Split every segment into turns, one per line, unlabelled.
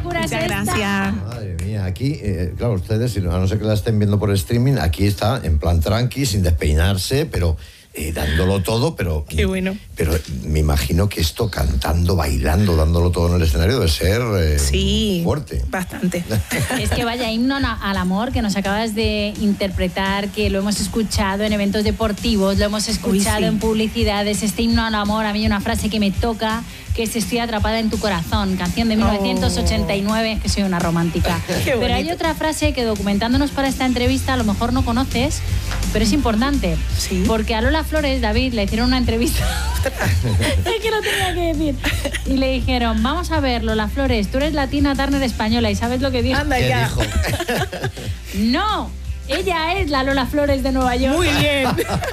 locura es esta?
Gracias.
Madre mía, aquí, claro, ustedes, a no ser que la estén viendo por streaming, aquí está en plan tranqui, sin despeinarse, pero dándolo todo, pero...
Qué bueno.
Pero me imagino que esto cantando, bailando, dándolo todo en el escenario debe ser
sí,
fuerte.
Bastante.
Es que vaya himno al amor que nos acabas de interpretar, que lo hemos escuchado en eventos deportivos, lo hemos escuchado en publicidades. Este himno al amor, a mí hay una frase que me toca, que es Estoy atrapada en tu corazón, canción de 1989, que soy una romántica. Pero hay otra frase que, documentándonos para esta entrevista, a lo mejor no conoces, pero es importante.
¿Sí?
Porque a Lola Flores, David, le hicieron una entrevista. Es que lo tenía que decir. Y le dijeron, vamos a ver, Lola Flores, tú eres la Tina Turner española. ¿Y sabes lo que dijo?
Anda ya.
¿Qué dijo?
No, ella es la Lola Flores de Nueva York.
Muy bien.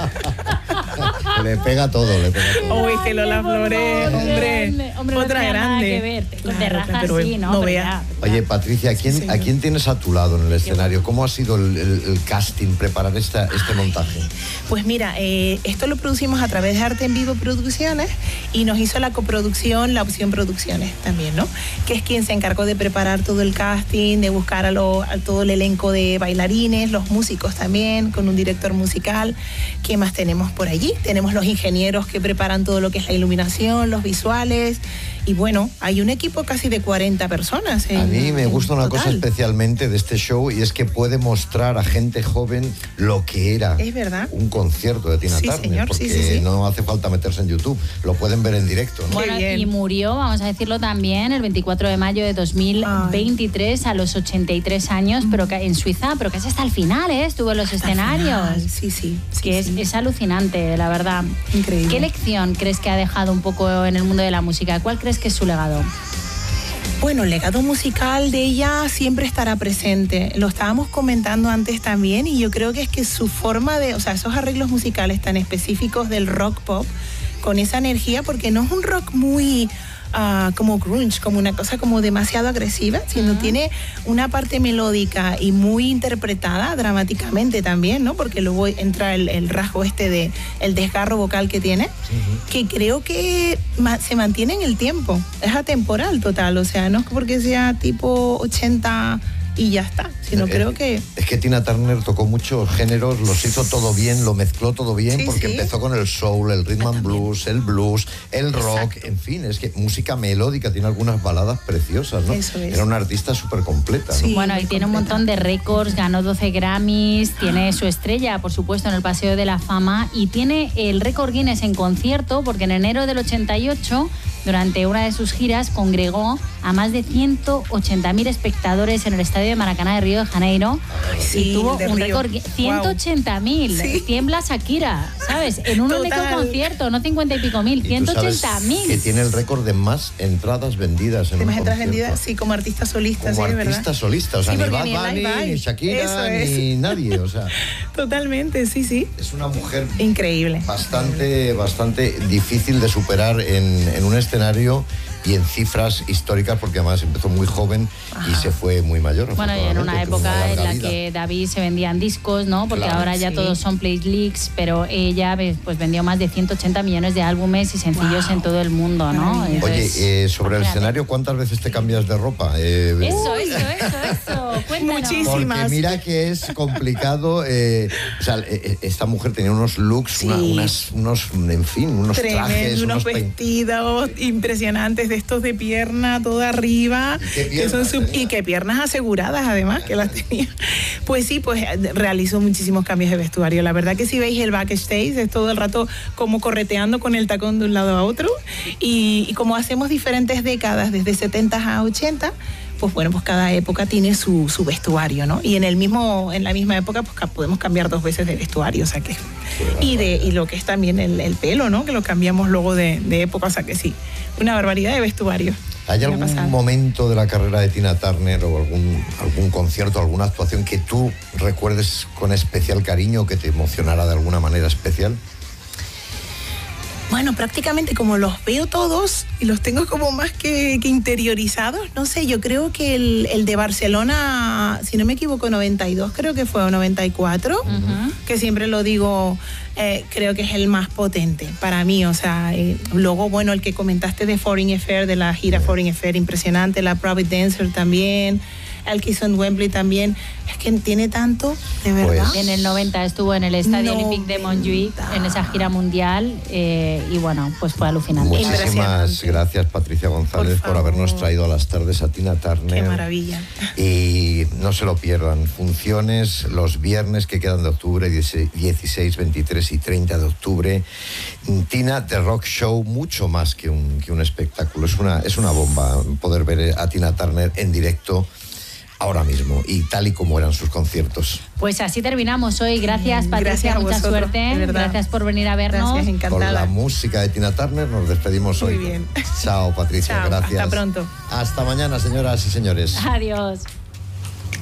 Le pega todo, le pega todo.
Uy, que Lola Flores, hombre,
no
otra
tenía nada
grande.
que ver.
Claro,
de raza
pero
sí, ¿no?
no
Pero
vea.
Oye, Patricia, ¿a quién tienes a tu lado en el escenario? ¿Cómo ha sido el casting, preparar este montaje?
Pues mira, esto lo producimos a través de Arte en Vivo Producciones y nos hizo la coproducción, la Opción Producciones también, ¿no? Que es quien se encargó de preparar todo el casting, de buscar a todo el elenco de bailarines, los músicos también, con un director musical. ¿Qué más tenemos por allí? Tenemos los ingenieros que preparan todo lo que es la iluminación, los visuales. Y bueno, hay un equipo casi de 40 personas.
A mí me gusta una
total.
cosa especialmente de este show, y es que puede mostrar a gente joven lo que era un concierto de Tina Turner,
señor,
porque no hace falta meterse en YouTube, lo pueden ver en directo, ¿no?
Bueno, y murió, vamos a decirlo también, el 24 de mayo de 2023 a los 83 años, pero en Suiza, pero casi hasta el final, estuvo en los escenarios.
Sí.
Que es alucinante, la verdad.
Increíble.
¿Qué lección crees que ha dejado un poco en el mundo de la música? ¿Cuál crees que es su legado?
Bueno, el legado musical de ella siempre estará presente. Lo estábamos comentando antes también, y yo creo que es que su forma de, o sea, esos arreglos musicales tan específicos del rock pop, con esa energía, porque no es un rock muy como grunge, como una cosa como demasiado agresiva, sino tiene una parte melódica y muy interpretada dramáticamente también, ¿no? Porque luego entra el rasgo de el desgarro vocal que tiene, que creo que se mantiene en el tiempo, es atemporal total, o sea, no es porque sea tipo 80 y ya está, sino creo que...
Es que Tina Turner tocó muchos géneros, los hizo todo bien, lo mezcló todo bien, porque empezó con el soul, el rhythm and blues, el rock, en fin, es que música melódica, tiene algunas baladas preciosas, ¿no?
Eso es.
Era una artista súper completa, ¿no?
Bueno, y tiene un montón de récords, ganó 12 Grammys, tiene su estrella, por supuesto, en el Paseo de la Fama, y tiene el récord Guinness en concierto, porque en enero del 88, durante una de sus giras, congregó a más de 180.000 espectadores en el Estadio de Maracaná de Río de Janeiro, y tuvo un récord 180.000. Tiembla Shakira, ¿sabes? En un único concierto, no 50 y pico mil, 180.000.
Que tiene el récord de más entradas vendidas en
de
un
más entradas
concierto.
vendidas, sí, como artista solista,
Como
sí,
artista
¿verdad?
solista, o sea,
Sí,
ni
porque
Bad
ni el
Bunny,
Live
ni
Aid.
Shakira,
Eso es.
ni nadie, o sea...
Totalmente, sí.
Es una mujer
increíble,
bastante difícil de superar en un escenario y en cifras históricas, porque además empezó muy joven y se fue muy mayor.
Bueno, y en una época en la
vida.
que David se vendían discos, ¿no? Porque
Claro,
ahora ya todos son playlist, pero ella pues vendió más de 180 millones de álbumes y sencillos en todo el mundo, ¿no? Entonces,
Oye, sobre el escenario, ¿cuántas veces te cambias de ropa?
Eso. Cuéntanos.
Muchísimas.
Porque mira que es complicado. O sea, esta mujer tenía unos looks, unos
Tremendo,
trajes,
unos vestidos impresionantes de estos de pierna toda arriba, y que piernas aseguradas además que las tenía. Pues sí, pues realizó muchísimos cambios de vestuario. La verdad que si veis el backstage es todo el rato como correteando con el tacón de un lado a otro, y como hacemos diferentes décadas desde 70 a 80, pues bueno, pues cada época tiene su vestuario, ¿no? Y en la misma época pues podemos cambiar 2 veces de vestuario, o sea que... Y lo que es también el pelo, ¿no? Que lo cambiamos luego de época, o sea que sí, una barbaridad de vestuario.
¿Hay algún momento de la carrera de Tina Turner o algún concierto, alguna actuación que tú recuerdes con especial cariño, que te emocionara de alguna manera especial?
Bueno, prácticamente como los veo todos y los tengo como más que interiorizados, no sé, yo creo que el de Barcelona, si no me equivoco, 92, creo que fue, o 94, que siempre lo digo creo que es el más potente para mí. O sea, luego, bueno, el que comentaste de Foreign Affair, de la gira Foreign Affair, impresionante, la Private Dancer también, el Kiss on Wembley también, es que tiene tanto, de verdad.
Pues, en el 90 estuvo en el Estadio Olímpic de Montjuïc en esa gira mundial y bueno, pues fue alucinante.
Muchísimas gracias, Patricia González, por habernos traído a las tardes a Tina Turner.
Qué maravilla.
Y no se lo pierdan, funciones los viernes que quedan de octubre, 16, 23 y 30 de octubre. Tina The Rock Show, mucho más que un espectáculo, es una bomba poder ver a Tina Turner en directo ahora mismo y tal y como eran sus conciertos.
Pues así terminamos hoy. Gracias, Patricia,
gracias
mucha suerte. Gracias por venir a vernos.
Gracias, encantada.
Con la música de Tina Turner nos despedimos hoy.
Muy bien.
Chao, Patricia,
Chao,
gracias.
hasta pronto.
Hasta mañana, señoras y señores.
Adiós.